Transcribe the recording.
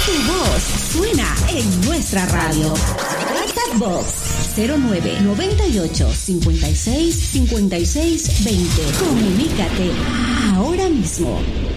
Tu voz suena en nuestra radio. WhatsApp Box 0998 56 56 20. Comunícate ahora mismo.